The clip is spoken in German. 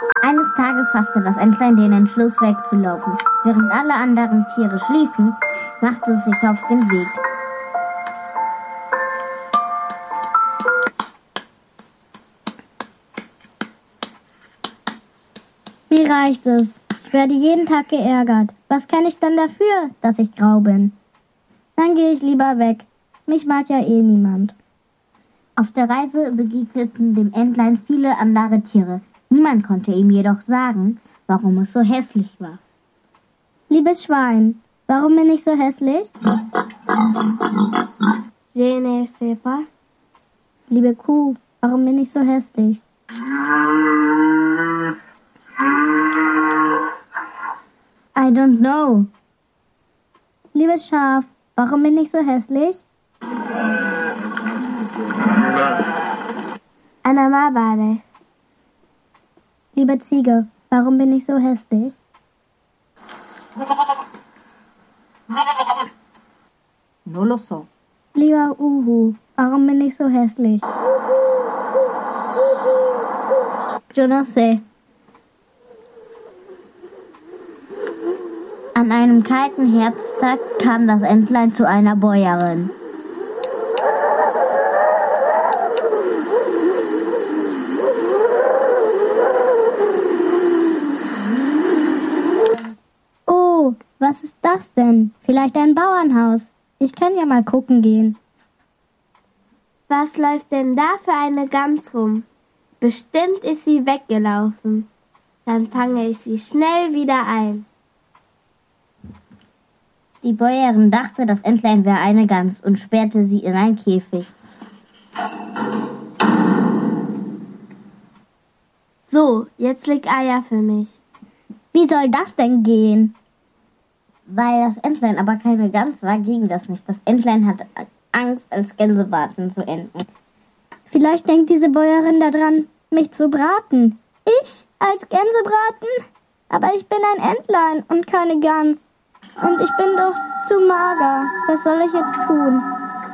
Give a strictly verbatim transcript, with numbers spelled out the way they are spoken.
Eines Tages fasste das Entlein den Entschluss, wegzulaufen. Während alle anderen Tiere schliefen, machte es sich auf den Weg. Mir reicht es. Ich werde jeden Tag geärgert. Was kann ich dann dafür, dass ich grau bin? Dann gehe ich lieber weg. Mich mag ja eh niemand. Auf der Reise begegneten dem Entlein viele andere Tiere. Niemand konnte ihm jedoch sagen, warum es so hässlich war. Liebes Schwein, warum bin ich so hässlich? Je ne sais pas. Liebe Kuh, warum bin ich so hässlich? I don't know. Liebes Schaf, warum bin ich so hässlich? Ana ma vale. Liebe Ziege, warum bin ich so hässlich? No lo so. Lieber Uhu, warum bin ich so hässlich? Yo no sé. An einem kalten Herbsttag kam das Entlein zu einer Bäuerin. Oh, was ist das denn? Vielleicht ein Bauernhaus. Ich kann ja mal gucken gehen. Was läuft denn da für eine Gans rum? Bestimmt ist sie weggelaufen. Dann fange ich sie schnell wieder ein. Die Bäuerin dachte, das Entlein wäre eine Gans und sperrte sie in einen Käfig. So, jetzt leg Eier für mich. Wie soll das denn gehen? Weil das Entlein aber keine Gans war, ging das nicht. Das Entlein hatte Angst, als Gänsebraten zu enden. Vielleicht denkt diese Bäuerin daran, mich zu braten. Ich als Gänsebraten? Aber ich bin ein Entlein und keine Gans. Und ich bin doch zu mager. Was soll ich jetzt tun?